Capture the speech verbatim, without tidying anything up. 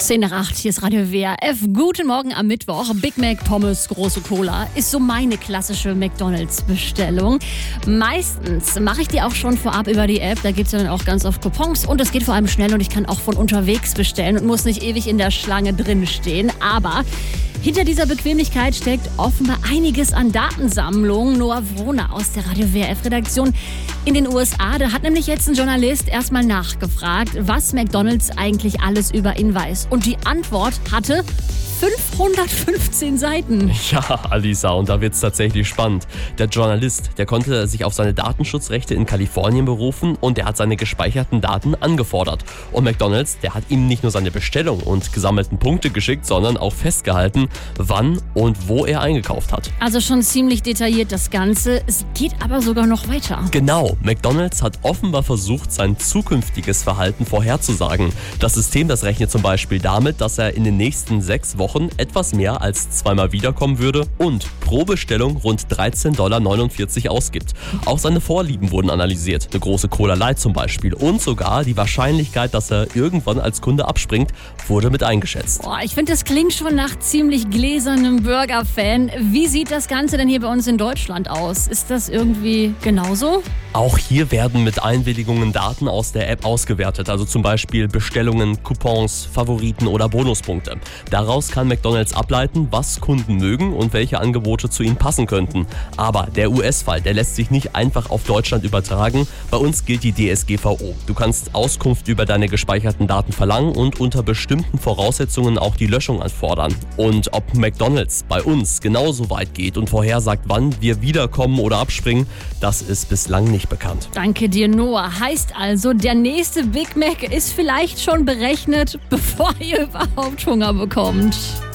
zehn nach acht, hier ist Radio W R F. Guten Morgen am Mittwoch. Big Mac, Pommes, große Cola ist so meine klassische McDonalds-Bestellung. Meistens mache ich die auch schon vorab über die App. Da gibt es ja dann auch ganz oft Coupons und es geht vor allem schnell und ich kann auch von unterwegs bestellen und muss nicht ewig in der Schlange drin stehen. Aber hinter dieser Bequemlichkeit steckt offenbar einiges an Datensammlung. Noah Wrohner aus der Radio W R F-Redaktion in den U S A. Da hat nämlich jetzt ein Journalist erstmal nachgefragt, was McDonalds eigentlich alles über ihn weiß. Und die Antwort hatte fünfhundertfünfzehn Seiten. Ja, Alisa, und da wird's tatsächlich spannend. Der Journalist, der konnte sich auf seine Datenschutzrechte in Kalifornien berufen und der hat seine gespeicherten Daten angefordert. Und McDonalds, der hat ihm nicht nur seine Bestellung und gesammelten Punkte geschickt, sondern auch festgehalten, wann und wo er eingekauft hat. Also schon ziemlich detailliert das Ganze. Es geht aber sogar noch weiter. Genau, McDonalds hat offenbar versucht, sein zukünftiges Verhalten vorherzusagen. Das System, das rechnet zum Beispiel damit, dass er in den nächsten sechs Wochen etwas mehr als zweimal wiederkommen würde und pro Bestellung rund dreizehn Komma neunundvierzig Dollar ausgibt. Auch seine Vorlieben wurden analysiert, eine große Cola Light zum Beispiel, und sogar die Wahrscheinlichkeit, dass er irgendwann als Kunde abspringt, wurde mit eingeschätzt. Boah, ich finde, das klingt schon nach ziemlich gläsernem Burger-Fan. Wie sieht das Ganze denn hier bei uns in Deutschland aus? Ist das irgendwie genauso? Auch hier werden mit Einwilligungen Daten aus der App ausgewertet, also zum Beispiel Bestellungen, Coupons, Favoriten oder Bonuspunkte. Daraus kann McDonalds ableiten, was Kunden mögen und welche Angebote zu ihnen passen könnten. Aber der U S-Fall, der lässt sich nicht einfach auf Deutschland übertragen. Bei uns gilt die D S G V O. Du kannst Auskunft über deine gespeicherten Daten verlangen und unter bestimmten Voraussetzungen auch die Löschung anfordern. Und ob McDonalds bei uns genauso weit geht und vorhersagt, wann wir wiederkommen oder abspringen, das ist bislang nicht bekannt. Danke dir, Noah. Heißt also, der nächste Big Mac ist vielleicht schon berechnet, bevor ihr überhaupt Hunger bekommt.